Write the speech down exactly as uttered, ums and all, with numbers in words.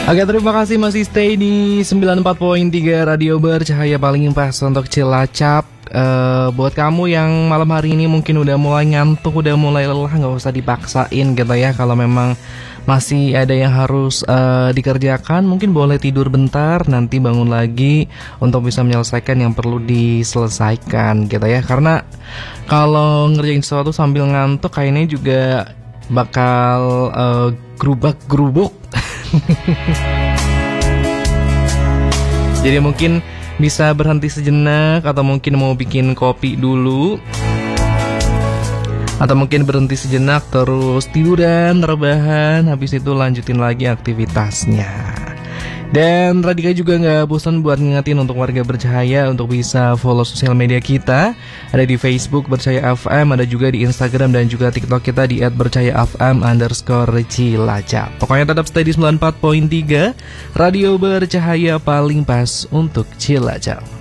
Oke, terima kasih masih stay di sembilan puluh empat koma tiga Radio Bercahaya paling pas untuk Cilacap. Uh, buat kamu yang malam hari ini mungkin udah mulai ngantuk, udah mulai lelah, gak usah dipaksain gitu ya. Kalau memang masih ada yang harus uh, dikerjakan, mungkin boleh tidur bentar, nanti bangun lagi untuk bisa menyelesaikan yang perlu diselesaikan gitu ya. Karena kalau ngerjain sesuatu sambil ngantuk kayaknya juga bakal uh, gerubak-gerubuk. Jadi mungkin bisa berhenti sejenak, atau mungkin mau bikin kopi dulu, atau mungkin berhenti sejenak terus tiduran, rebahan, habis itu lanjutin lagi aktivitasnya. Dan Radika juga gak bosan buat ngingetin untuk warga Bercahaya untuk bisa follow sosial media kita. Ada di Facebook Bercahaya F M, ada juga di Instagram dan juga TikTok kita di et bercahaya f m underscore Cilacap. Pokoknya tetap stay di sembilan puluh empat koma tiga Radio Bercahaya paling pas untuk Cilacap.